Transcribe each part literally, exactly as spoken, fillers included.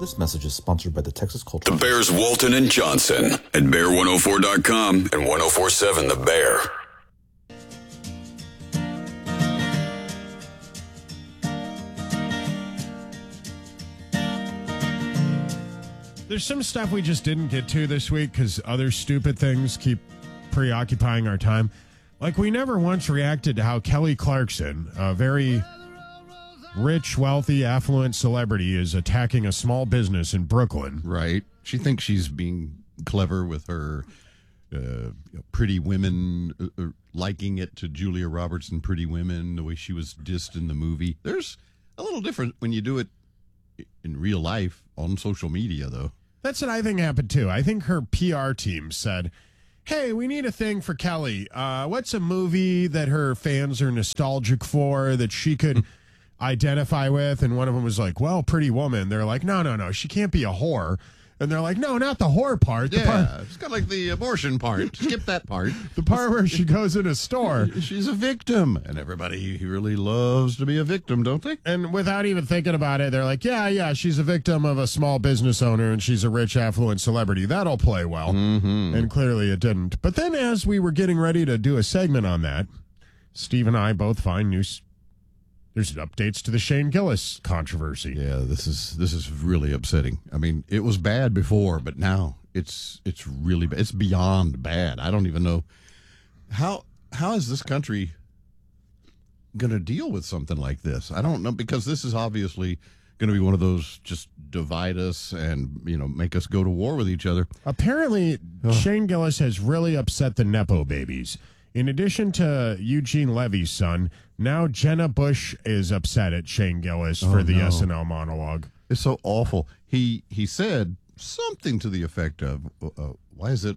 This message is sponsored by the Texas Cultural... The Bears Walton and Johnson at bear one oh four dot com and one oh four point seven The Bear. There's some stuff we just didn't get to this week because other stupid things keep preoccupying our time. Like, we never once reacted to how Kelly Clarkson, a very rich, wealthy, affluent celebrity, is attacking a small business in Brooklyn. Right. She thinks she's being clever with her uh, you know, Pretty Women, uh, uh, liking it to Julia Roberts in Pretty Women, the way she was dissed in the movie. There's a little different when you do it in real life on social media, though. That's what I think happened, too. I think her P R team said, hey, we need a thing for Kelly. Uh, what's a movie that her fans are nostalgic for that she could identify with? And one of them was like, well, Pretty Woman. They're like, no, no, no, she can't be a whore. And they're like, no, not the whore part. The yeah, part, it's got like the abortion part. Skip that part. The part where she goes in a store. She's a victim. And everybody really loves to be a victim, don't they? And without even thinking about it, they're like, yeah, yeah, she's a victim of a small business owner and she's a rich, affluent celebrity. That'll play well. Mm-hmm. And clearly it didn't. But then as we were getting ready to do a segment on that, Steve and I both find news. There's updates to the Shane Gillis controversy. Yeah, this is this is really upsetting. I mean, it was bad before, but now it's it's really bad. It's beyond bad. I don't even know how how is this country going to deal with something like this? I don't know, because this is obviously going to be one of those just divide us and, you know, make us go to war with each other. Apparently, oh. Shane Gillis has really upset the Nepo babies. In addition to Eugene Levy's son, now Jenna Bush is upset at Shane Gillis oh, for the no. S N L monologue. It's so awful. He he said something to the effect of, uh, why is it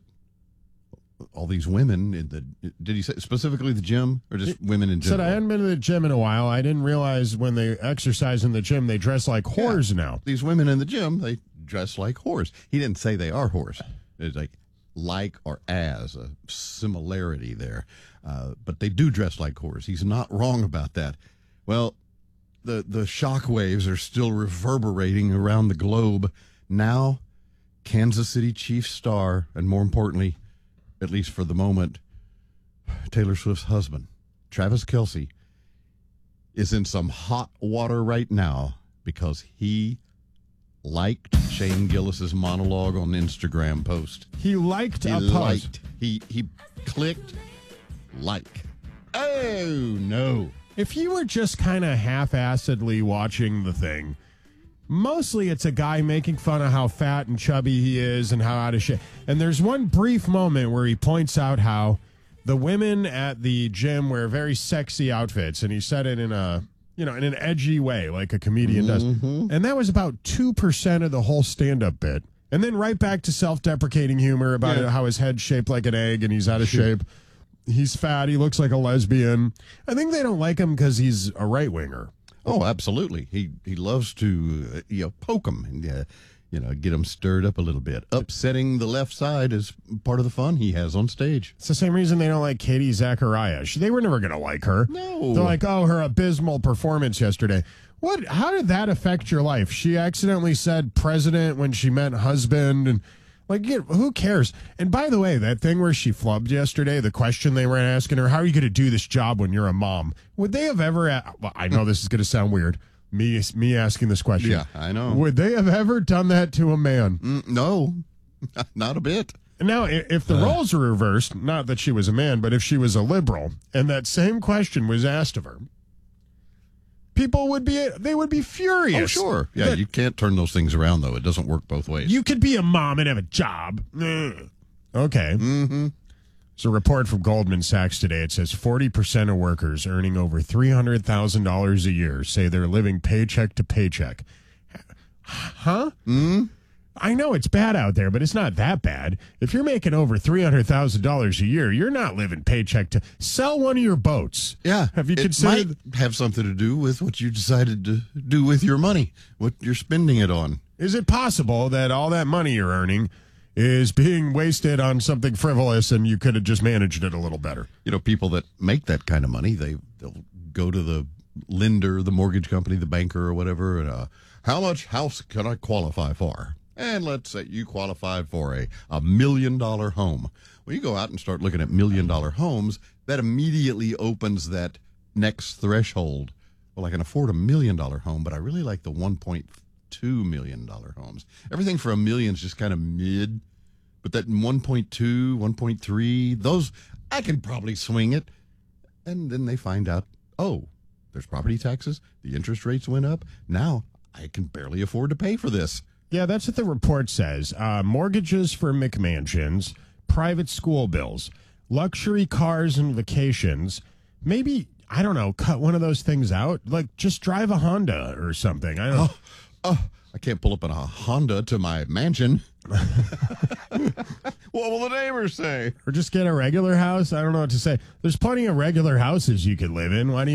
all these women in the, did he say specifically the gym or just women in general? Said I hadn't been to the gym in a while. I didn't realize when they exercise in the gym, they dress like whores yeah. now. These women in the gym, they dress like whores. He didn't say they are whores. It's like, like or as, a similarity there. Uh, but they do dress like whores. He's not wrong about that. Well, the, the shock waves are still reverberating around the globe. Now, Kansas City Chiefs star, and more importantly, at least for the moment, Taylor Swift's husband, Travis Kelce, is in some hot water right now because he liked Shane Gillis's monologue on Instagram post. He liked he a post. Liked. He he clicked like. Oh, no. If you were just kind of half-assedly watching the thing, mostly it's a guy making fun of how fat and chubby he is and how out of shape. And there's one brief moment where he points out how the women at the gym wear very sexy outfits, and he said it in a... you know, in an edgy way, like a comedian mm-hmm. does. And that was about two percent of the whole stand-up bit. And then right back to self-deprecating humor about yeah. it, how his head's shaped like an egg and he's out of shape. He's fat. He looks like a lesbian. I think they don't like him because he's a right-winger. Oh, absolutely. He he loves to, uh, you know, poke him and, uh, you know, get him stirred up a little bit. Upsetting the left side is part of the fun he has on stage. It's the same reason they don't like Katie Zachariah. She, they were never going to like her. No. They're like, oh, her abysmal performance yesterday. What? How did that affect your life? She accidentally said president when she meant husband. And, like, you know, who cares? And by the way, that thing where she flubbed yesterday, the question they were asking her, how are you going to do this job when you're a mom? Would they have ever, a- well, I know this is going to sound weird. Me, me asking this question. Yeah, I know. Would they have ever done that to a man? Mm, no, not a bit. Now, if the uh. roles were reversed, not that she was a man, but if she was a liberal, and that same question was asked of her, people would be, they would be furious. Oh, sure. Yeah, that, you can't turn those things around, though. It doesn't work both ways. You could be a mom and have a job. Ugh. Okay. Mm-hmm. It's a report from Goldman Sachs today. It says forty percent of workers earning over three hundred thousand dollars a year say they're living paycheck to paycheck. Huh? Mm-hmm. I know it's bad out there, but it's not that bad. If you're making over three hundred thousand dollars a year, you're not living paycheck to... Sell one of your boats. Yeah. Have you it considered... might have something to do with what you decided to do with your money, what you're spending it on. Is it possible that all that money you're earning is being wasted on something frivolous and you could have just managed it a little better? You know, people that make that kind of money, they, they'll go to the lender, the mortgage company, the banker or whatever, and uh, how much house can I qualify for? And let's say you qualify for a, a million dollar home. Well, you go out and start looking at million dollar homes, that immediately opens that next threshold. Well, I can afford a million dollar home, but I really like the one point two million dollar homes. Everything for a million is just kind of mid, but that one point two, one point three, those, I can probably swing it. And then they find out, oh, there's property taxes, the interest rates went up. Now I can barely afford to pay for this. Yeah, that's what the report says. Uh, mortgages for McMansions, private school bills, luxury cars and vacations. Maybe, I don't know, cut one of those things out. Like, just drive a Honda or something. I don't know. Oh, oh, I can't pull up in a Honda to my mansion. What will the neighbors say? Or just get a regular house. I don't know what to say. There's plenty of regular houses you could live in. Why do you